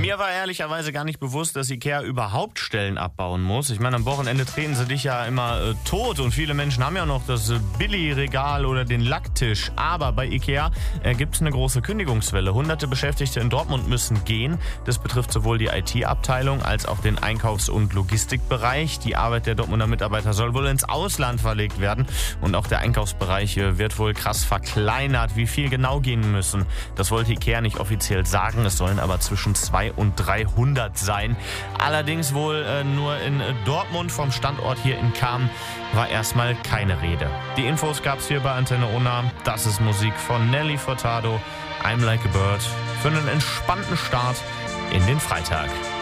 Mir war ehrlicherweise gar nicht bewusst, dass Ikea überhaupt Stellen abbauen muss. Ich meine, am Wochenende treten sie dich ja immer tot und viele Menschen haben ja noch das Billigregal oder den Lacktisch. Aber bei Ikea gibt es eine große Kündigungswelle. Hunderte Beschäftigte in Dortmund müssen gehen. Das betrifft sowohl die IT-Abteilung als auch den Einkaufs- und Logistikbereich. Die Arbeit der Dortmunder Mitarbeiter soll wohl ins Ausland verlegt werden. Und auch der Einkaufsbereich wird wohl krass verkleinert. Wie viel genau gehen müssen, das wollte Ikea nicht offiziell sagen. Es sollen aber zwischen 200 und 300 sein. Allerdings wohl nur in Dortmund. Vom Standort hier in Cham war erstmal keine Rede. Die Infos gab's hier bei Antenne Unna. Das ist Musik von Nelly Furtado. I'm Like a Bird. Für einen entspannten Start in den Freitag.